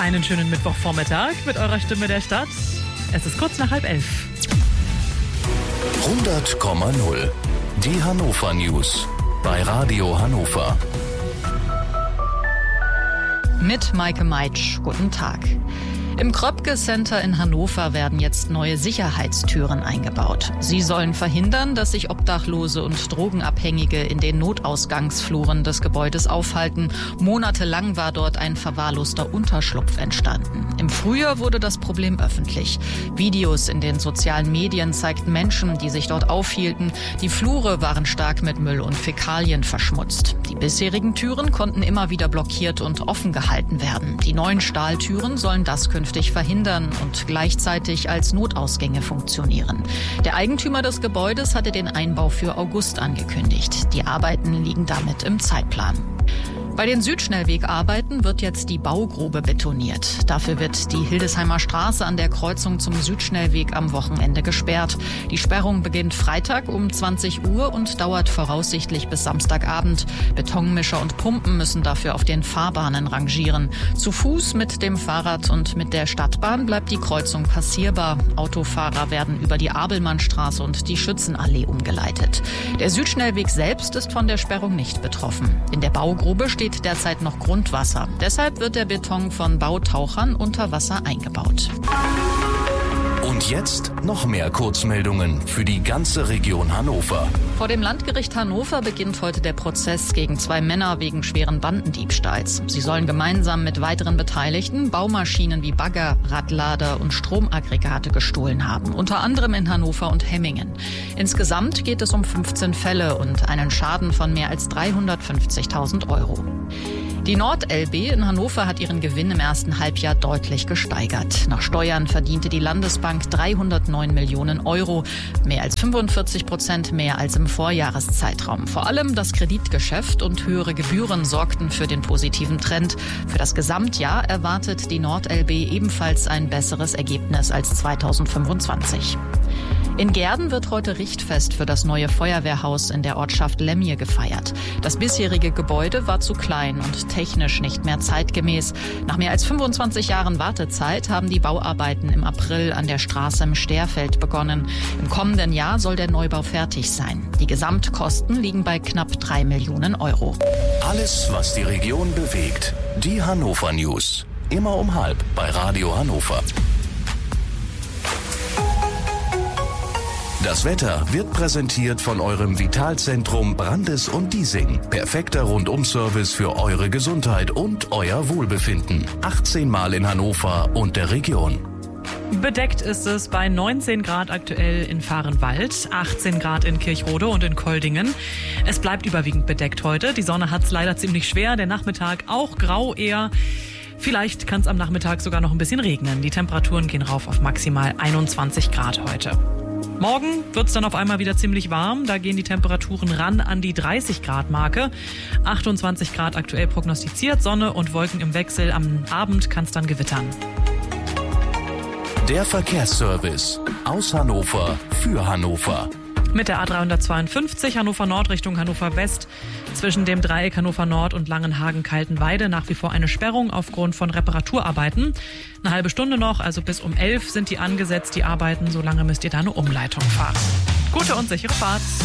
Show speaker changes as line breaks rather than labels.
Einen schönen Mittwochvormittag mit eurer Stimme der Stadt. Es ist kurz nach 10:30.
100,0. Die Hannover News bei Radio Hannover.
Mit Maike Meitsch. Guten Tag. Im Kröpke Center in Hannover werden jetzt neue Sicherheitstüren eingebaut. Sie sollen verhindern, dass sich Obdachlose und Drogenabhängige in den Notausgangsfluren des Gebäudes aufhalten. Monatelang war dort ein verwahrloster Unterschlupf entstanden. Im Frühjahr wurde das Problem öffentlich. Videos in den sozialen Medien zeigten Menschen, die sich dort aufhielten. Die Flure waren stark mit Müll und Fäkalien verschmutzt. Die bisherigen Türen konnten immer wieder blockiert und offen gehalten werden. Die neuen Stahltüren sollen das künftig verhindern und gleichzeitig als Notausgänge funktionieren. Der Eigentümer des Gebäudes hatte den Einbau für August angekündigt. Die Arbeiten liegen damit im Zeitplan. Bei den Südschnellwegarbeiten wird jetzt die Baugrube betoniert. Dafür wird die Hildesheimer Straße an der Kreuzung zum Südschnellweg am Wochenende gesperrt. Die Sperrung beginnt Freitag um 20 Uhr und dauert voraussichtlich bis Samstagabend. Betonmischer und Pumpen müssen dafür auf den Fahrbahnen rangieren. Zu Fuß, mit dem Fahrrad und mit der Stadtbahn bleibt die Kreuzung passierbar. Autofahrer werden über die Abelmannstraße und die Schützenallee umgeleitet. Der Südschnellweg selbst ist von der Sperrung nicht betroffen. In der Baugrube steht derzeit noch Grundwasser. Deshalb wird der Beton von Bautauchern unter Wasser eingebaut.
Und jetzt noch mehr Kurzmeldungen für die ganze Region Hannover.
Vor dem Landgericht Hannover beginnt heute der Prozess gegen 2 Männer wegen schweren Bandendiebstahls. Sie sollen gemeinsam mit weiteren Beteiligten Baumaschinen wie Bagger, Radlader und Stromaggregate gestohlen haben, unter anderem in Hannover und Hemmingen. Insgesamt geht es um 15 Fälle und einen Schaden von mehr als 350.000 Euro. Die NordLB in Hannover hat ihren Gewinn im ersten Halbjahr deutlich gesteigert. Nach Steuern verdiente die Landesbank 309 Millionen Euro, mehr als 45% mehr als im Vorjahreszeitraum. Vor allem das Kreditgeschäft und höhere Gebühren sorgten für den positiven Trend. Für das Gesamtjahr erwartet die NordLB ebenfalls ein besseres Ergebnis als 2025. In Gehrden wird heute Richtfest für das neue Feuerwehrhaus in der Ortschaft Lemje gefeiert. Das bisherige Gebäude war zu klein und technisch nicht mehr zeitgemäß. Nach mehr als 25 Jahren Wartezeit haben die Bauarbeiten im April an der Straße im Sterfeld begonnen. Im kommenden Jahr soll der Neubau fertig sein. Die Gesamtkosten liegen bei knapp 3 Millionen Euro.
Alles, was die Region bewegt. Die Hannover News. Immer um 12:30 bei Radio Hannover. Das Wetter wird präsentiert von eurem Vitalzentrum Brandes und Diesing. Perfekter Rundum-Service für eure Gesundheit und euer Wohlbefinden. 18 Mal in Hannover und der Region.
Bedeckt ist es bei 19 Grad aktuell in Vahrenwald, 18 Grad in Kirchrode und in Koldingen. Es bleibt überwiegend bedeckt heute. Die Sonne hat es leider ziemlich schwer, der Nachmittag auch grau eher. Vielleicht kann es am Nachmittag sogar noch ein bisschen regnen. Die Temperaturen gehen rauf auf maximal 21 Grad heute. Morgen wird es dann auf einmal wieder ziemlich warm. Da gehen die Temperaturen ran an die 30 Grad Marke. 28 Grad aktuell prognostiziert, Sonne und Wolken im Wechsel. Am Abend kann es dann gewittern.
Der Verkehrsservice aus Hannover für Hannover.
Mit der A352 Hannover Nord Richtung Hannover West zwischen dem Dreieck Hannover Nord und Langenhagen-Kaltenweide nach wie vor eine Sperrung aufgrund von Reparaturarbeiten. Eine halbe Stunde noch, also bis um 11 sind die angesetzt, die Arbeiten. So lange müsst ihr da eine Umleitung fahren. Gute und sichere Fahrt.